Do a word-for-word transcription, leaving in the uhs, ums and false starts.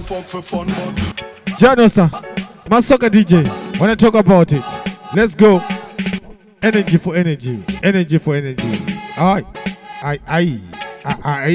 don't fuck for fun, but Janosa, my soccer D J, wanna talk about it. Let's go. Energy for energy. Energy for energy. Aye. Aye. Aye. Aye. Aye.